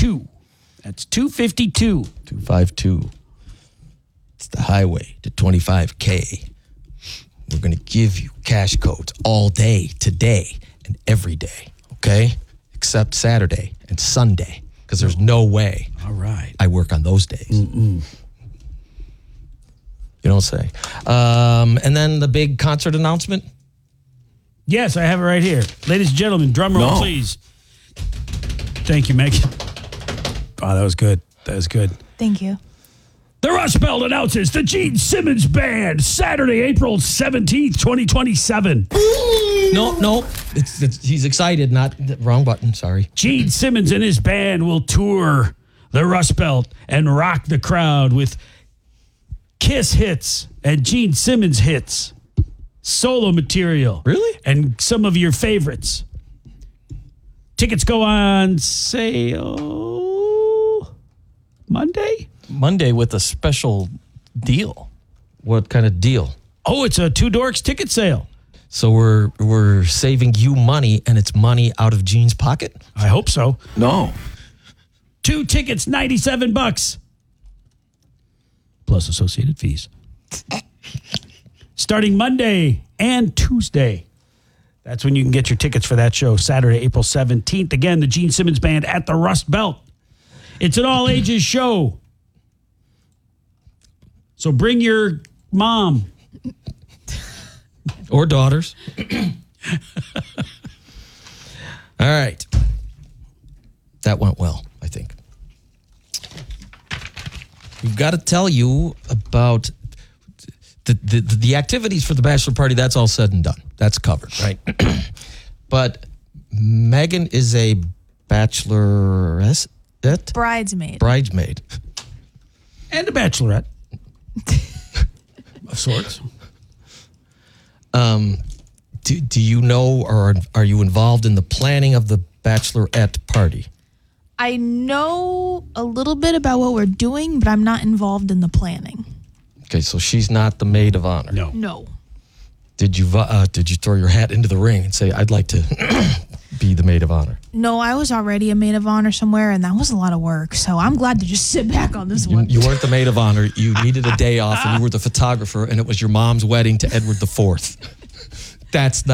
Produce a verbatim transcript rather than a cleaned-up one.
two. That's two fifty-two. two fifty-two. It's the highway to twenty-five K. We're going to give you cash codes all day, today, and every day, okay? Except Saturday and Sunday, because there's no way All right. I work on those days. Mm-mm. You don't say. Um, and then the big concert announcement. Yes, I have it right here. Ladies and gentlemen, drum roll, No. please. Thank you, Megan. Oh, that was good. That was good. Thank you. The Rust Belt announces the Gene Simmons Band, Saturday, April seventeenth, twenty twenty-seven. No, no. It's, it's, he's excited, not the wrong button. Sorry. Gene Simmons and his band will tour the Rust Belt and rock the crowd with Kiss hits and Gene Simmons hits, solo material. Really? And some of your favorites. Tickets go on sale Monday? Monday with a special deal. What kind of deal? Oh, it's a Two Dorks ticket sale. So we're we're saving you money, and it's money out of Gene's pocket? I hope so. No. Two tickets, ninety-seven bucks. Plus associated fees. Starting Monday and Tuesday. That's when you can get your tickets for that show, Saturday, April seventeenth. Again, the Gene Simmons Band at the Rust Belt. It's an all-ages show. So bring your mom. Or daughters. All right. That went well, I think. We've got to tell you about the, the, the activities for the bachelor party. That's all said and done. That's covered, right? But Megan is a bachelorette? Bridesmaid. Bridesmaid. And a bachelorette. Of sorts. Um, do, do you know or are you involved in the planning of the bachelorette party? I know a little bit about what we're doing, but I'm not involved in the planning. Okay, so she's not the maid of honor. No. No. Did you uh, did you throw your hat into the ring and say, I'd like to be the maid of honor? No, I was already a maid of honor somewhere, and that was a lot of work. So I'm glad to just sit back on this You, one. you weren't the maid of honor. You needed a day off, and you were the photographer, and it was your mom's wedding to Edward the Fourth. That's not.